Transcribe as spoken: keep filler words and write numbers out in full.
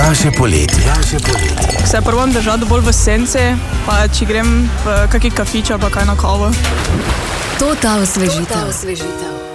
Naše poletje. Naše poletje. Se probam držati bolj v senci, pa če grem v kaki kafič ali pa kaj na kavo. To ta osvežitev.